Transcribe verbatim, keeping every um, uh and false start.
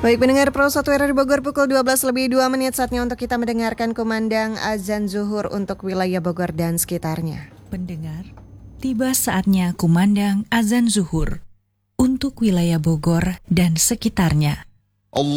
Baik pendengar Pro satu R R Bogor pukul dua belas lebih dua menit, saatnya untuk kita mendengarkan kumandang azan zuhur untuk wilayah Bogor dan sekitarnya. Pendengar, tiba saatnya kumandang azan zuhur untuk wilayah Bogor dan sekitarnya.